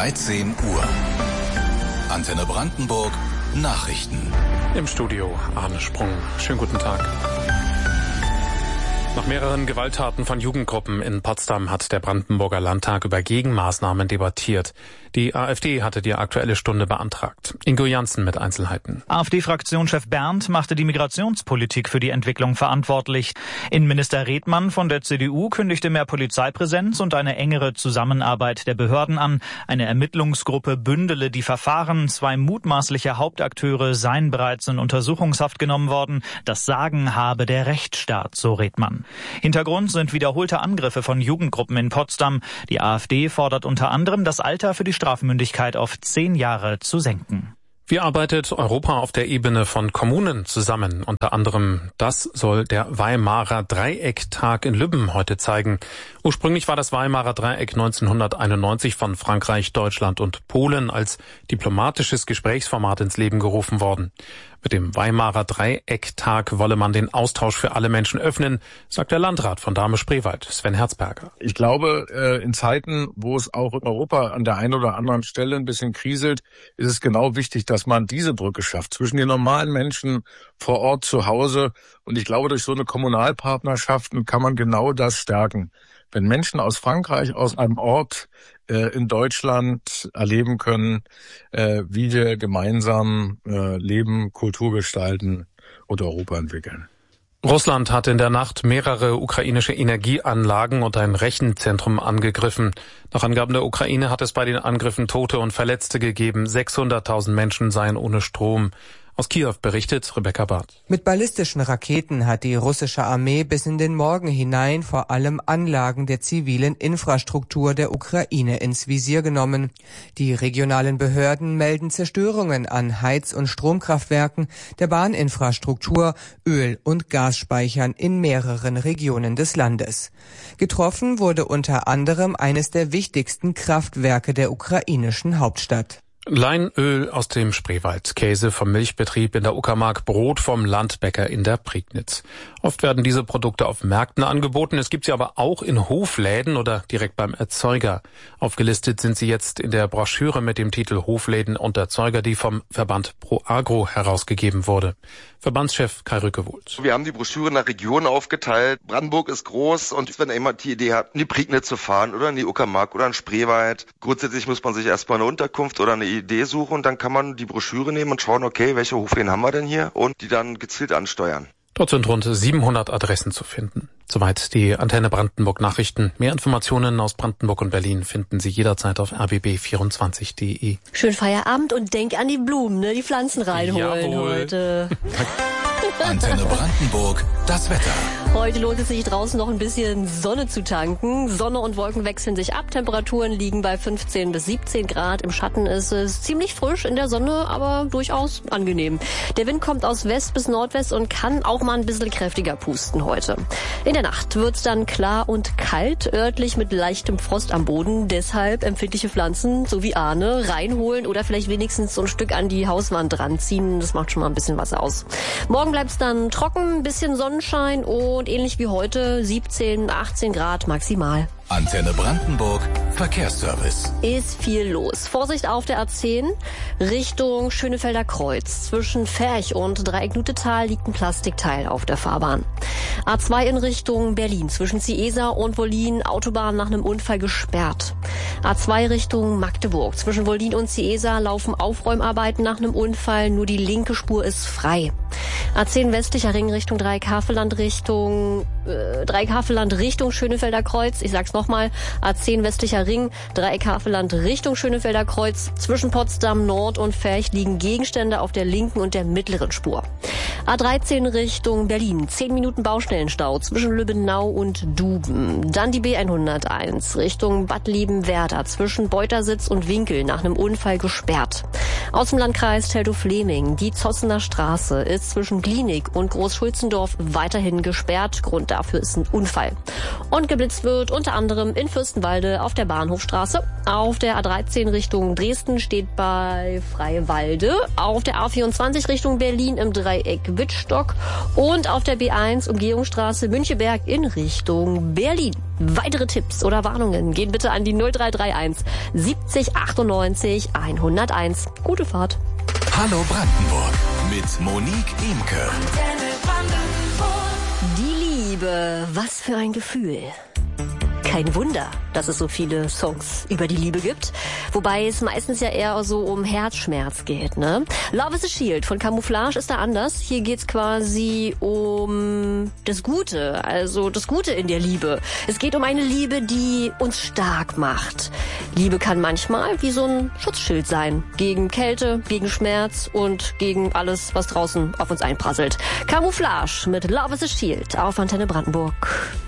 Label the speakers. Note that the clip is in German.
Speaker 1: 13 Uhr. Antenne Brandenburg Nachrichten.
Speaker 2: Im Studio Arne Sprung. Schönen guten Tag. Nach mehreren Gewalttaten von Jugendgruppen in Potsdam hat der Brandenburger Landtag über Gegenmaßnahmen debattiert. Die AfD hatte die Aktuelle Stunde beantragt. Ingo Janssen mit Einzelheiten.
Speaker 3: AfD-Fraktionschef Berndt machte die Migrationspolitik für die Entwicklung verantwortlich. Innenminister Redmann von der CDU kündigte mehr Polizeipräsenz und eine engere Zusammenarbeit der Behörden an. Eine Ermittlungsgruppe bündele die Verfahren. 2 mutmaßliche Hauptakteure seien bereits in Untersuchungshaft genommen worden. Das Sagen habe der Rechtsstaat, so Redmann. Hintergrund sind wiederholte Angriffe von Jugendgruppen in Potsdam. Die AfD fordert unter anderem, das Alter für die Strafmündigkeit auf 10 Jahre zu senken.
Speaker 2: Wie arbeitet Europa auf der Ebene von Kommunen zusammen? Unter anderem das soll der Weimarer Dreiecktag in Lübben heute zeigen. Ursprünglich war das Weimarer Dreieck 1991 von Frankreich, Deutschland und Polen als diplomatisches Gesprächsformat ins Leben gerufen worden. Mit dem Weimarer Dreiecktag wolle man den Austausch für alle Menschen öffnen, sagt der Landrat von Dahme-Spreewald, Sven Herzberger.
Speaker 4: Ich glaube, in Zeiten, wo es auch in Europa an der einen oder anderen Stelle ein bisschen kriselt, ist es genau wichtig, dass man diese Brücke schafft zwischen den normalen Menschen vor Ort zu Hause. Und ich glaube, durch so eine Kommunalpartnerschaften kann man genau das stärken. Wenn Menschen aus Frankreich, aus einem Ort in Deutschland erleben können, wie wir gemeinsam leben, Kultur gestalten und Europa entwickeln.
Speaker 2: Russland hat in der Nacht mehrere ukrainische Energieanlagen und ein Rechenzentrum angegriffen. Nach Angaben der Ukraine hat es bei den Angriffen Tote und Verletzte gegeben. 600.000 Menschen seien ohne Strom. Aus Kiew berichtet Rebecca Barth.
Speaker 5: Mit ballistischen Raketen hat die russische Armee bis in den Morgen hinein vor allem Anlagen der zivilen Infrastruktur der Ukraine ins Visier genommen. Die regionalen Behörden melden Zerstörungen an Heiz- und Stromkraftwerken, der Bahninfrastruktur, Öl- und Gasspeichern in mehreren Regionen des Landes. Getroffen wurde unter anderem eines der wichtigsten Kraftwerke der ukrainischen Hauptstadt.
Speaker 2: Leinöl aus dem Spreewald, Käse vom Milchbetrieb in der Uckermark, Brot vom Landbäcker in der Prignitz. Oft werden diese Produkte auf Märkten angeboten, es gibt sie aber auch in Hofläden oder direkt beim Erzeuger. Aufgelistet sind sie jetzt in der Broschüre mit dem Titel Hofläden und Erzeuger, die vom Verband ProAgro herausgegeben wurde. Verbandschef Kai Rückewohlt.
Speaker 6: Wir haben die Broschüre nach Regionen aufgeteilt. Brandenburg ist groß und wenn jemand die Idee hat, in die Prignitz zu fahren oder in die Uckermark oder in Spreewald, grundsätzlich muss man sich erstmal eine Unterkunft oder eine Idee suchen und dann kann man die Broschüre nehmen und schauen, okay, welche Hofläden haben wir denn hier und die dann gezielt ansteuern.
Speaker 2: Dort sind rund 700 Adressen zu finden. Soweit die Antenne Brandenburg Nachrichten. Mehr Informationen aus Brandenburg und Berlin finden Sie jederzeit auf rbb24.de.
Speaker 7: Schönen Feierabend und denk an die Blumen, ne? Die Pflanzen reinholen.
Speaker 2: Jawohl.
Speaker 7: Heute.
Speaker 1: Antenne Brandenburg, das Wetter.
Speaker 7: Heute lohnt es sich draußen noch ein bisschen Sonne zu tanken. Sonne und Wolken wechseln sich ab. Temperaturen liegen bei 15 bis 17 Grad. Im Schatten ist es ziemlich frisch, in der Sonne aber durchaus angenehm. Der Wind kommt aus West bis Nordwest und kann auch mal ein bisschen kräftiger pusten heute. In der Nacht wird's dann klar und kalt, örtlich mit leichtem Frost am Boden. Deshalb empfindliche Pflanzen, so wie Arne, reinholen oder vielleicht wenigstens so ein Stück an die Hauswand ranziehen. Das macht schon mal ein bisschen was aus. Morgen bleibt's dann trocken, ein bisschen Sonnenschein und ähnlich wie heute 17, 18 Grad maximal.
Speaker 1: Antenne Brandenburg, Verkehrsservice.
Speaker 7: Ist viel los. Vorsicht auf der A10 Richtung Schönefelder Kreuz. Zwischen Ferch und Dreieck-Nutetal liegt ein Plastikteil auf der Fahrbahn. A2 in Richtung Berlin. Zwischen Ciesa und Wollin Autobahn nach einem Unfall gesperrt. A2 Richtung Magdeburg. Zwischen Wollin und Ciesa laufen Aufräumarbeiten nach einem Unfall. Nur die linke Spur ist frei. A10 westlicher Ring Richtung Dreieck-Havelland Richtung Schönefelder Kreuz. Ich sag's nochmal. A10 westlicher Ring, Dreieck-Havelland Richtung Schönefelder Kreuz. Zwischen Potsdam Nord und Ferch liegen Gegenstände auf der linken und der mittleren Spur. A13 Richtung Berlin. 10 Minuten Baustellenstau zwischen Lübbenau und Duben. Dann die B101 Richtung Bad Liebenwerda. Zwischen Beutersitz und Winkel nach einem Unfall gesperrt. Aus dem Landkreis Teltow-Fleming. Die Zossener Straße ist zwischen Glienig und Großschulzendorf weiterhin gesperrt. Grund dafür ist ein Unfall. Und geblitzt wird unter anderem in Fürstenwalde auf der Bahnhofstraße. Auf der A13 Richtung Dresden steht bei Freiwalde. Auf der A24 Richtung Berlin im Dreieck Wittstock. Und auf der B1 Umgehungsstraße Müncheberg in Richtung Berlin. Weitere Tipps oder Warnungen gehen bitte an die 0331 70 98 101. Gute Fahrt.
Speaker 1: Hallo Brandenburg mit Monique Imke.
Speaker 7: Die Liebe, was für ein Gefühl. Kein Wunder, dass es so viele Songs über die Liebe gibt. Wobei es meistens ja eher so um Herzschmerz geht, ne? Love is a Shield von Camouflage ist da anders. Hier geht's quasi um das Gute, also das Gute in der Liebe. Es geht um eine Liebe, die uns stark macht. Liebe kann manchmal wie so ein Schutzschild sein. Gegen Kälte, gegen Schmerz und gegen alles, was draußen auf uns einprasselt. Camouflage mit Love is a Shield auf Antenne Brandenburg.